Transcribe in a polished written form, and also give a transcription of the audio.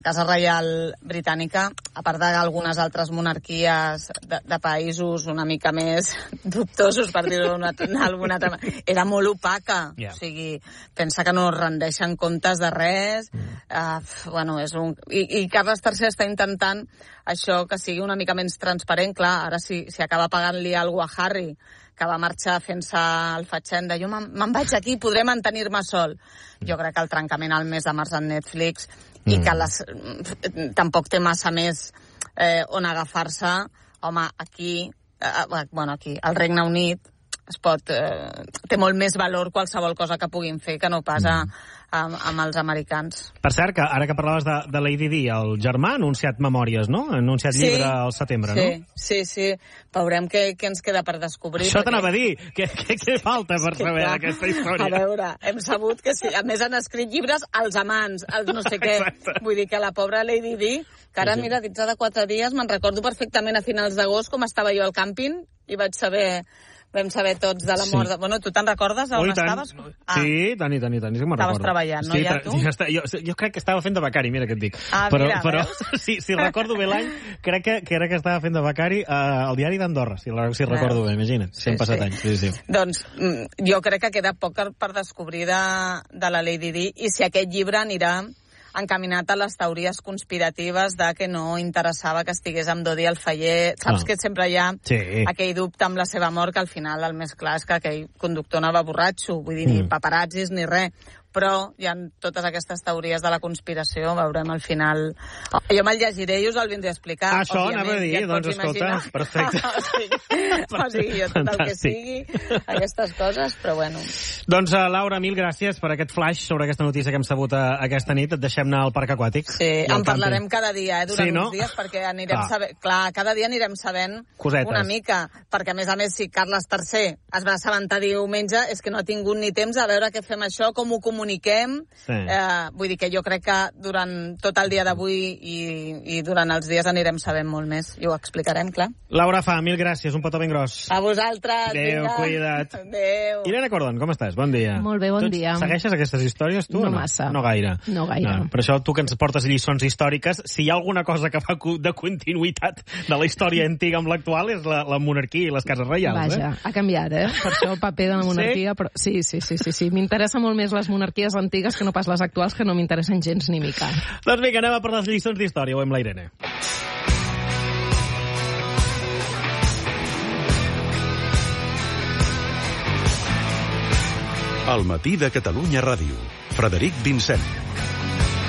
Casa Reial Britànica, a part d'algunes altres monarquies de països una mica més dubtosos, per dir-ho d'alguna altra manera, era molt opaca. O sigui, pensa que no rendeixen comptes de res. És I Carles III està intentant això que sigui una mica menys transparent. Clar, ara si acaba pagant-li alguna cosa a Harry, que va marxar fent-se el fatxenda, jo me'n vaig aquí, podré mantenir-me sol. Jo crec que el trencament al mes de març en Netflix i que tampoc té massa més on agafar-se. Home, aquí, al Regne Unit, té molt més valor qualsevol cosa que puguin fer que no pas amb els americans. Per cert, que ara que parlaves de Lady Di, el germà ha anunciat memòries, no? Ha anunciat llibre al setembre, no? Sí. Veurem què ens queda per descobrir. Això t'anava a dir. Què falta per saber d'aquesta història? A veure, hem sabut que sí. A més, han escrit llibres als amants, als no sé què. Vull dir que la pobra Lady Di, que ara, mira, dins de 4 dies, me'n recordo perfectament a finals d'agost com estava jo al càmping i vam saber tots de la mort. Bueno, tu te'n recordes on estaves? Sí, tant, sí que me'n recordo. Estaves treballant, no, ja tu? Jo crec que estava fent de becari, mira què et dic. Però si recordo bé l'any, crec que era que estava fent de becari al diari d'Andorra, si recordo bé, imagina't. 100 passat anys. Sí. Doncs jo crec que queda poc per descobrir de la Lady Di, i si aquest llibre anirà encaminat a les teories conspiratives de que no interessava que estigués amb Dodi al Fayet. Saps que sempre hi ha aquell dubte amb la seva mort, que al final el més clar és que aquell conductor anava borratxo, vull dir, ni paparazzis ni res. Però hi ha totes aquestes teories de la conspiració, veurem al final. Jo me'l llegiré i us el vindré a explicar. Això anava a dir, doncs escolta, perfecte. O sigui, jo tot el que sigui, aquestes coses, però bueno. Doncs, Laura, mil gràcies per aquest flash sobre aquesta notícia que hem sabut aquesta nit. Et deixem anar al parc aquàtic. Sí, en parlarem cada dia, durant uns dies, perquè anirem sabent... Clar, cada dia anirem sabent una mica, perquè a més, si Carles III es va assabentar diumenge, és que no ha tingut ni temps a veure què fem això, com ho comuniquem. Vull dir que jo crec que durant tot el dia d'avui i durant els dies anirem sabent molt més i ho explicarem, clar. Laura Fa, mil gràcies, un petó ben gros. A vosaltres. Adéu, cuida't. Adéu. Irene Cordon, com estàs? Bon dia. Molt bé, bon dia. Segueixes aquestes històries, tu? No massa. No gaire. No gaire. Per això tu que ens portes lliçons històriques, si hi ha alguna cosa que fa de continuïtat de la història antiga amb l'actual és la monarquia i les cases reials. Vaja, ha canviat, Per això el paper de la monarquia... Però sí. M'interessa molt més les monarquies antigues que no pas les actuals, que no m'interessen gens ni mica. Doncs vinga, anem a per les lliçons d'història. Ho amb la Irene. Al matí de Catalunya Ràdio. Frederic Vincent.